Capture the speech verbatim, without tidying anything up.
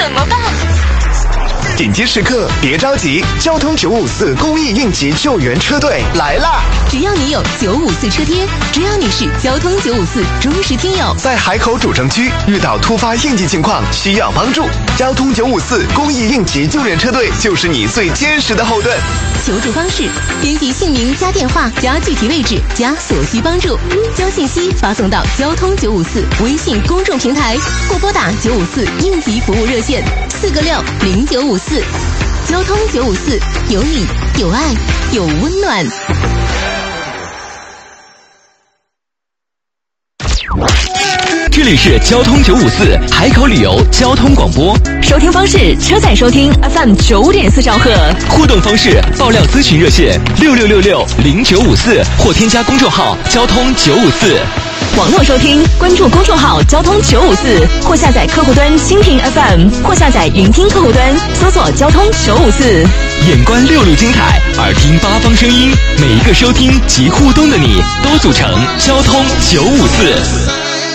怎么办？ 紧急时刻别着急，交通九五四公益应急救援车队来啦！ 只要你有九五四车贴，只要你是交通九五四忠实听友， 在海口主城区遇到突发应急情况需要帮助，交通九五四公益应急救援车队就是你最坚实的后盾。 求助方式：编辑姓名加电话加具体位置加所需帮助，将信息发送到交通九五四微信公众平台，或拨打九五四应急服务热线四个六零九五四。交通九五四，有你，有爱，有温暖。 这里是交通九五四海口旅游交通广播， 收听方式：车载收听 F M 九五点四兆赫。 互动方式：爆料咨询热线六六六六零九五四，或添加公众号交通九五四。 网络收听，关注公众号交通九五四，或下载客户端蜻蜓 F M， 或下载云听客户端，搜索交通九五四。 眼观六路精彩，耳听八方声音，每一个收听及互动的你，都组成交通九五四。